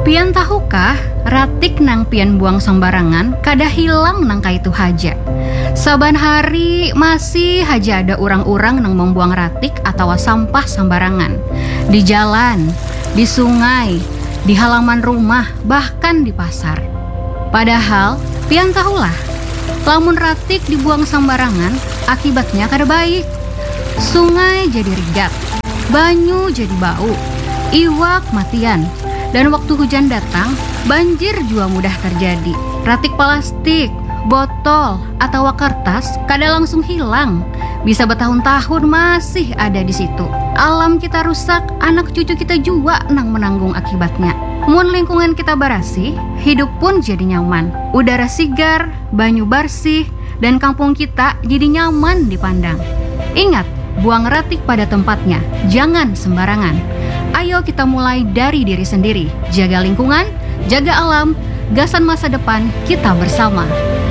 Pian tahukah, ratik nang pian buang sembarangan, kada hilang nang kaitu haja. Saban hari masih haja ada orang-orang nang membuang ratik atau sampah sembarangan. Di jalan, di sungai, di halaman rumah, bahkan di pasar. Padahal, pian tahulah, lamun ratik dibuang sembarangan, akibatnya kada baik. Sungai jadi rigat, banyu jadi bau, iwak matian. Dan waktu hujan datang, banjir juga mudah terjadi. Ratik plastik, botol, atau kertas kadang langsung hilang. Bisa bertahun-tahun masih ada di situ. Alam kita rusak, anak cucu kita juga nang menanggung akibatnya. Mun lingkungan kita bersih, hidup pun jadi nyaman. Udara segar, banyu bersih, dan kampung kita jadi nyaman dipandang. Ingat, buang ratik pada tempatnya, jangan sembarangan. Ayo kita mulai dari diri sendiri. Jaga lingkungan, jaga alam, gasan masa depan kita bersama.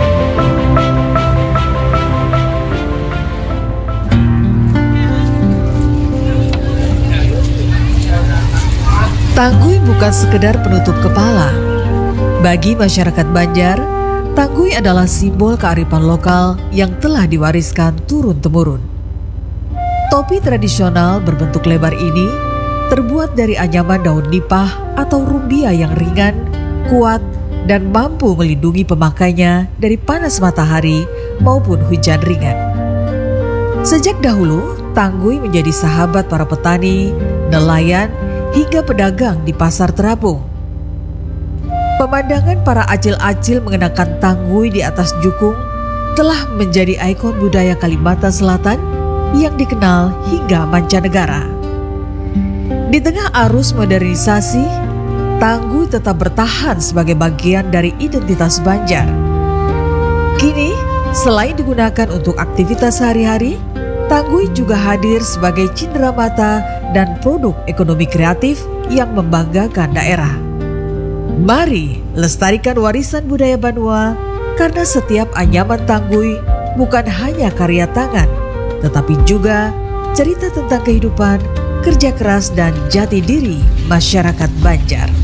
Tangguy bukan sekedar penutup kepala. Bagi masyarakat Banjar, tangguy adalah simbol kearifan lokal yang telah diwariskan turun-temurun. Topi tradisional berbentuk lebar ini terbuat dari anyaman daun nipah atau rumbia yang ringan, kuat, dan mampu melindungi pemakainya dari panas matahari maupun hujan ringan. Sejak dahulu, tangguy menjadi sahabat para petani, nelayan, hingga pedagang di pasar terapung. Pemandangan para acil-acil mengenakan tangguy di atas jukung telah menjadi ikon budaya Kalimantan Selatan yang dikenal hingga mancanegara. Di tengah arus modernisasi, tangguy tetap bertahan sebagai bagian dari identitas Banjar. Kini, selain digunakan untuk aktivitas sehari-hari, tangguy juga hadir sebagai cenderamata dan produk ekonomi kreatif yang membanggakan daerah. Mari lestarikan warisan budaya Banua, karena setiap anyaman tangguy bukan hanya karya tangan, tetapi juga cerita tentang kehidupan, kerja keras, dan jati diri masyarakat Banjar.